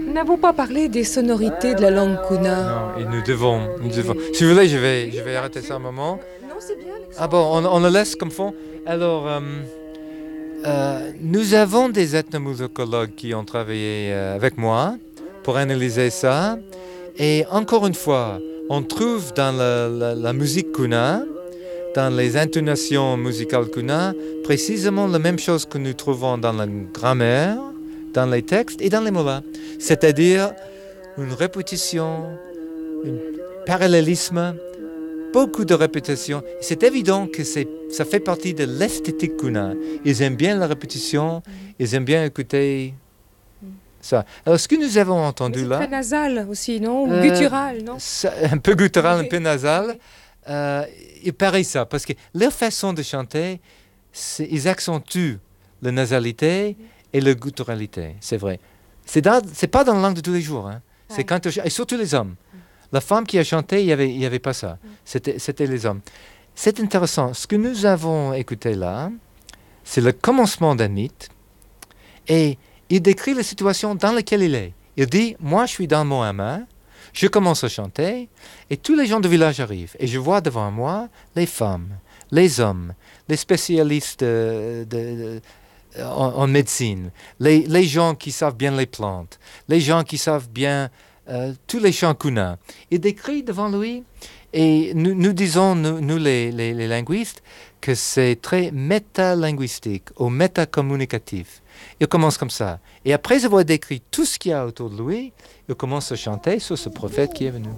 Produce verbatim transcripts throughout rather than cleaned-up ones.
Nous n'avons pas parlé des sonorités de la langue kuna. Non, et nous devons, nous devons. Si vous voulez, je vais, je vais arrêter ça un moment. Non, c'est bien. Ah bon, on, on le laisse comme fond. Alors, euh, euh, nous avons des ethnomusicologues qui ont travaillé euh, avec moi pour analyser ça. Et encore une fois, on trouve dans la, la, la musique kuna, dans les intonations musicales kuna, précisément la même chose que nous trouvons dans la grammaire, dans les textes et dans les mots-là. C'est-à-dire une répétition, un parallélisme, beaucoup de répétition. C'est évident que c'est, ça fait partie de l'esthétique kuna. Ils aiment bien la répétition, ils aiment bien écouter ça. Alors, ce que nous avons entendu c'est là... très nasal aussi, non? Ou euh, guttural, non? ça, un peu guttural, Oui. un peu nasal. Oui. Euh, il paraît ça, parce que leur façon de chanter, c'est, ils accentuent la nasalité et la gutturalité, c'est vrai. C'est, dans, c'est pas dans la langue de tous les jours, hein. C'est Ouais. quand, et surtout les hommes. La femme qui a chanté, il n'y avait, il y avait pas ça. C'était, c'était les hommes. C'est intéressant. Ce que nous avons écouté là, c'est le commencement d'un mythe. Et il décrit la situation dans laquelle il est. Il dit, moi je suis dans mon hammam, je commence à chanter, et tous les gens du village arrivent. Et je vois devant moi les femmes, les hommes, les spécialistes de, de, de, en, en médecine, les, les gens qui savent bien les plantes, les gens qui savent bien euh, tous les chants kuna. Il décrit devant lui, et nous, nous disons, nous, nous les, les, les linguistes, que c'est très métalinguistique ou métacommunicatif. Il commence comme ça. Et après avoir décrit tout ce qu'il y a autour de lui, il commence à chanter sur ce prophète qui est venu.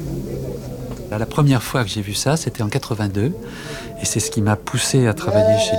La première fois que j'ai vu ça, c'était en quatre-vingt-deux, et c'est ce qui m'a poussé à travailler chez